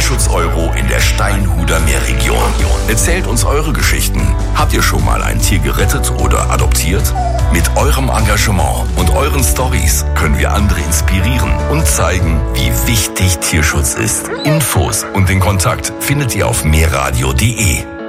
Tierschutz-Euro in der Steinhuder Meerregion. Erzählt uns eure Geschichten. Habt ihr schon mal ein Tier gerettet oder adoptiert? Mit eurem Engagement und euren Stories können wir andere inspirieren und zeigen, wie wichtig Tierschutz ist. Infos und den Kontakt findet ihr auf meerradio.de.